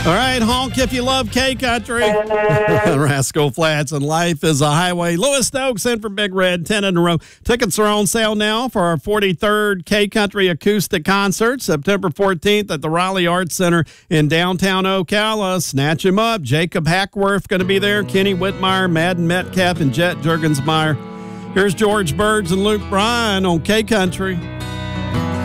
All right, honk if you love K-Country. Rascal Flats and Life is a Highway. Lewis Stokes in for Big Red, 10 in a row. Tickets are on sale now for our 43rd K-Country Acoustic Concert, September 14th at the Raleigh Arts Center in downtown Ocala. Snatch him up. Jacob Hackworth going to be there. Kenny Whitmire, Madden Metcalf, and Jet Juergensmeyer. Here's George Birds and Luke Bryan on K-Country.